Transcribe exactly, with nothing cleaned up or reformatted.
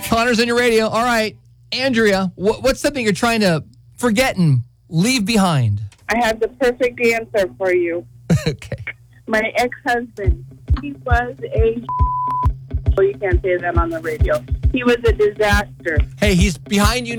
Connor's on your radio. All right. Andrea, wh- what's something you're trying to forget and leave behind? I have the perfect answer for you. Okay. My ex-husband, he was a... Oh, you can't say that on the radio. He was a disaster. Hey, he's behind you